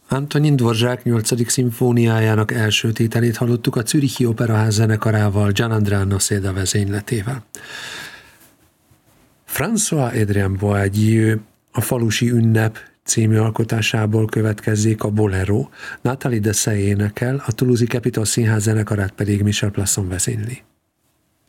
Antonin Dvořák 8. szimfóniájának első tételét hallottuk a Zürichi Operaház zenekarával, Gianandrea Noseda vezényletével. François-Adrien Boieldieu a Falusi ünnep című alkotásából következzék a Bolero, Nathalie Dessay énekel, a Toulouse-i Capitol Színház zenekarát pedig Michel Plasson vezényli.